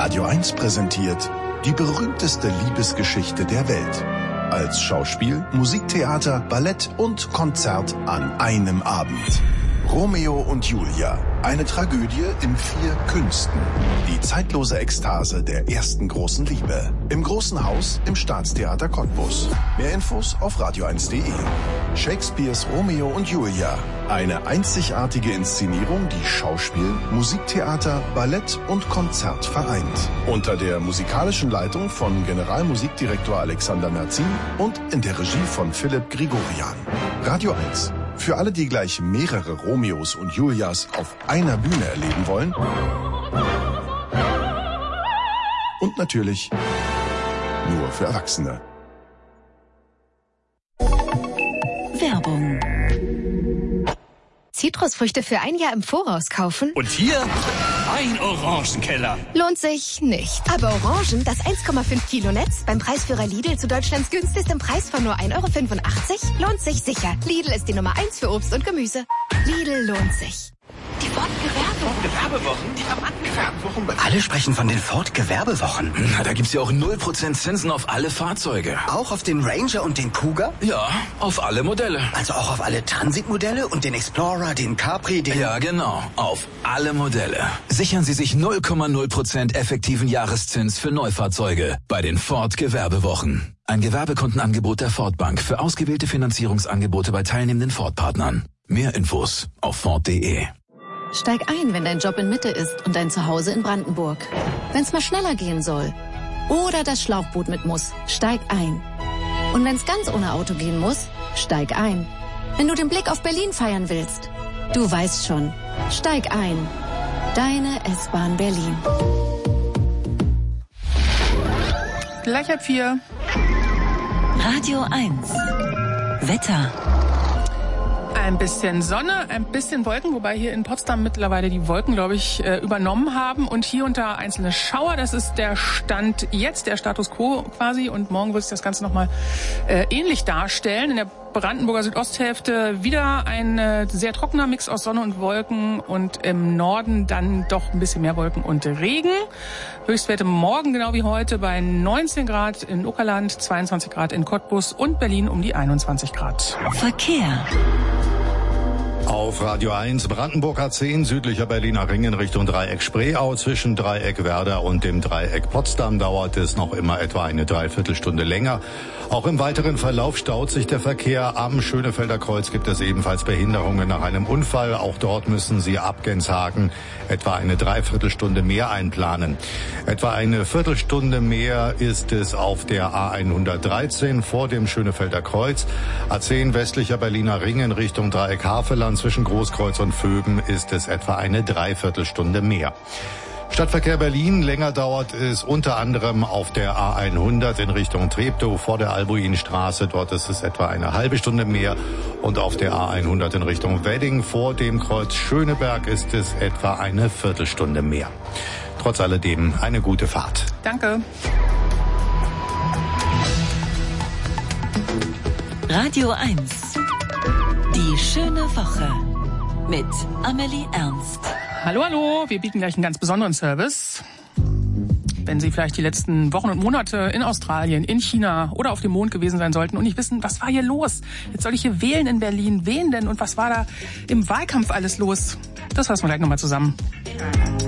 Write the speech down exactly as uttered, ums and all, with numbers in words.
Radio eins präsentiert die berühmteste Liebesgeschichte der Welt. Als Schauspiel, Musiktheater, Ballett und Konzert an einem Abend. Romeo und Julia, eine Tragödie in vier Künsten. Die zeitlose Ekstase der ersten großen Liebe. Im Großen Haus im Staatstheater Cottbus. Mehr Infos auf radio eins punkt de. Shakespeares Romeo und Julia. Eine einzigartige Inszenierung, die Schauspiel, Musiktheater, Ballett und Konzert vereint. Unter der musikalischen Leitung von Generalmusikdirektor Alexander Merzin und in der Regie von Philipp Grigorian. Radio eins. Für alle, die gleich mehrere Romeos und Julias auf einer Bühne erleben wollen. Und natürlich nur für Erwachsene. Werbung. Zitrusfrüchte für ein Jahr im Voraus kaufen? Und hier ein Orangenkeller. Lohnt sich nicht. Aber Orangen, das eins Komma fünf Kilo Netz, beim Preisführer Lidl zu Deutschlands günstigstem Preis von nur ein Euro fünfundachtzig, lohnt sich sicher. Lidl ist die Nummer eins für Obst und Gemüse. Lidl lohnt sich. Die Ford-Gewerbewochen. Gewerbewochen? Die Rabattgewerbewochen. Alle sprechen von den Ford-Gewerbewochen. Na, da gibt's ja auch null Prozent Zinsen auf alle Fahrzeuge. Auch auf den Ranger und den Cougar? Ja, auf alle Modelle. Also auch auf alle Transit-Modelle und den Explorer, den Capri, den... Ja, genau. Auf alle Modelle. Sichern Sie sich null Komma null Prozent effektiven Jahreszins für Neufahrzeuge bei den Ford-Gewerbewochen. Ein Gewerbekundenangebot der Ford Bank für ausgewählte Finanzierungsangebote bei teilnehmenden Ford-Partnern. Mehr Infos auf ford punkt de. Steig ein, wenn dein Job in Mitte ist und dein Zuhause in Brandenburg. Wenn's mal schneller gehen soll. Oder das Schlauchboot mit muss. Steig ein. Und wenn's ganz ohne Auto gehen muss, steig ein. Wenn du den Blick auf Berlin feiern willst. Du weißt schon. Steig ein. Deine S-Bahn Berlin. Gleich ab vier. Radio eins. Wetter. Ein bisschen Sonne, ein bisschen Wolken, wobei hier in Potsdam mittlerweile die Wolken, glaube ich, übernommen haben. Und hier und da einzelne Schauer. Das ist der Stand jetzt, der Status quo quasi. Und morgen wird sich das Ganze nochmal äh, ähnlich darstellen. In der Brandenburger Südosthälfte wieder ein äh, sehr trockener Mix aus Sonne und Wolken. Und im Norden dann doch ein bisschen mehr Wolken und Regen. Höchstwerte morgen, genau wie heute, bei neunzehn Grad in Uckerland, zweiundzwanzig Grad in Cottbus und Berlin um die einundzwanzig Grad. Verkehr. Auf Radio eins, Brandenburg A zehn, südlicher Berliner Ring in Richtung Dreieck Spreeau. Zwischen Dreieck Werder und dem Dreieck Potsdam dauert es noch immer etwa eine Dreiviertelstunde länger. Auch im weiteren Verlauf staut sich der Verkehr. Am Schönefelder Kreuz gibt es ebenfalls Behinderungen nach einem Unfall. Auch dort müssen Sie ab Genshagen etwa eine Dreiviertelstunde mehr einplanen. Etwa eine Viertelstunde mehr ist es auf der A hundertdreizehn vor dem Schönefelder Kreuz. A zehn westlicher Berliner Ring in Richtung Dreieck Havelland. Zwischen Großkreuz und Vöben ist es etwa eine Dreiviertelstunde mehr. Stadtverkehr Berlin, länger dauert es unter anderem auf der A hundert in Richtung Treptow vor der Albuinstraße. Dort ist es etwa eine halbe Stunde mehr. Und auf der A hundert in Richtung Wedding vor dem Kreuz Schöneberg ist es etwa eine Viertelstunde mehr. Trotz alledem eine gute Fahrt. Danke. Radio eins. Die schöne Woche mit Amelie Ernst. Hallo, hallo. Wir bieten gleich einen ganz besonderen Service. Wenn Sie vielleicht die letzten Wochen und Monate in Australien, in China oder auf dem Mond gewesen sein sollten und nicht wissen, was war hier los? Jetzt soll ich hier wählen in Berlin. Wen denn? Und was war da im Wahlkampf alles los? Das fassen wir gleich nochmal zusammen.